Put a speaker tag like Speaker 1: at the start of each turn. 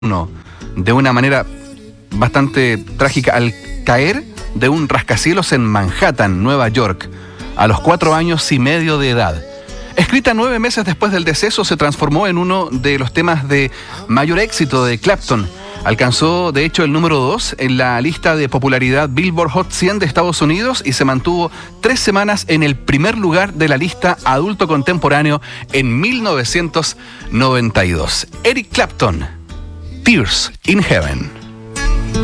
Speaker 1: de una manera bastante trágica al caer de un rascacielos en Manhattan, Nueva York, a los 4 años y medio de edad. Escrita 9 meses después del deceso, se transformó en uno de los temas de mayor éxito de Clapton. Alcanzó, de hecho, el número 2 en la lista de popularidad Billboard Hot 100 de Estados Unidos y se mantuvo 3 semanas en el primer lugar de la lista adulto contemporáneo en 1992. Eric Clapton, Tears in Heaven.